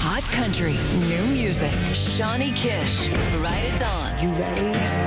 Hot country, new music. Shawnee Kish, right at dawn. You ready?